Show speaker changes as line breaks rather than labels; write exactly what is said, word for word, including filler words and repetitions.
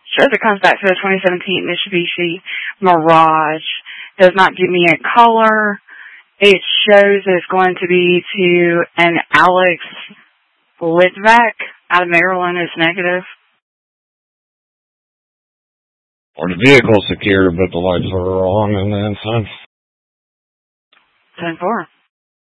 Shows it comes back to the twenty seventeen Mitsubishi Mirage. Does not give me a color. It shows it's going to be to an Alex Litvak out of Maryland. It's negative.
Or the vehicle secure, but the lights are wrong and then son.
ten four.